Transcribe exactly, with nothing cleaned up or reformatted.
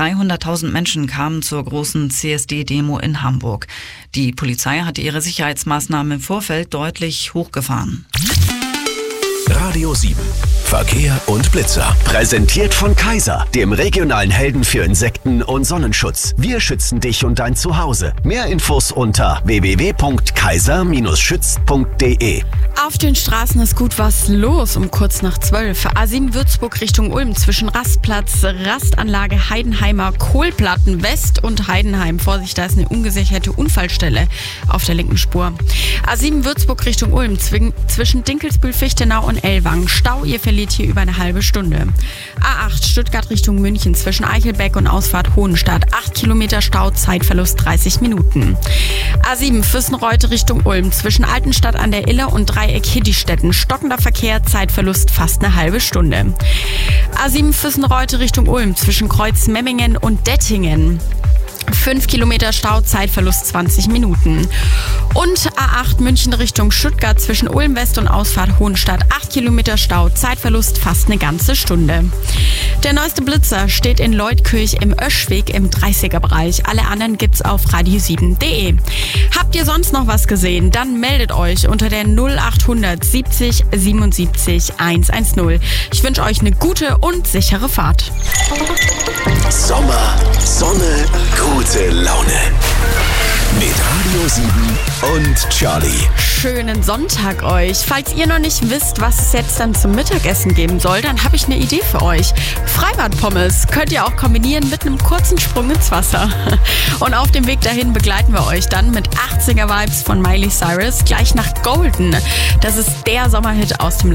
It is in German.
dreihunderttausend Menschen kamen zur großen C S D-Demo in Hamburg. Die Polizei hatte ihre Sicherheitsmaßnahmen im Vorfeld deutlich hochgefahren. Radio sieben. Verkehr und Blitzer. Präsentiert von Kaiser, dem regionalen Helden für Insekten und Sonnenschutz. Wir schützen dich und dein Zuhause. Mehr Infos unter w w w punkt kaiser schützt punkt de. Auf den Straßen ist gut was los um kurz nach zwölf. A sieben Würzburg Richtung Ulm zwischen Rastplatz, Rastanlage Heidenheimer Kohlplatten West und Heidenheim. Vorsicht, da ist eine ungesicherte Unfallstelle auf der linken Spur. A sieben Würzburg Richtung Ulm zwischen Dinkelsbühl-Fichtenau und Ellwangen. Stau, ihr verliert hier über eine halbe Stunde. A acht Stuttgart Richtung München zwischen Eichelbeck und Ausfahrt Hohenstadt. acht Kilometer Stau, Zeitverlust dreißig Minuten. A sieben Füssenreute Richtung Ulm zwischen Altenstadt an der Iller und Dreieck Hiddistetten. Stockender Verkehr, Zeitverlust fast eine halbe Stunde. A sieben Füssenreute Richtung Ulm zwischen Kreuz Memmingen und Dettingen. fünf Kilometer Stau, Zeitverlust zwanzig Minuten. Und A acht München Richtung Stuttgart zwischen Ulm West und Ausfahrt Hohenstadt. acht Kilometer Stau, Zeitverlust fast eine ganze Stunde. Der neueste Blitzer steht in Leutkirch im Öschweg im dreißiger Bereich. Alle anderen gibt's auf radio sieben punkt de. Habt ihr sonst noch was gesehen? Dann meldet euch unter der null achthundert siebzig siebenundsiebzig hundertzehn. Ich wünsche euch eine gute und sichere Fahrt. Sommer, Sonne, gute Laune. Mit Radio sieben und Charlie. Schönen Sonntag euch. Falls ihr noch nicht wisst, was es jetzt dann zum Mittagessen geben soll, dann habe ich eine Idee für euch. Freibad-Pommes könnt ihr auch kombinieren mit einem kurzen Sprung ins Wasser. Und auf dem Weg dahin begleiten wir euch dann mit achtziger Vibes von Miley Cyrus gleich nach Golden. Das ist der Sommerhit aus dem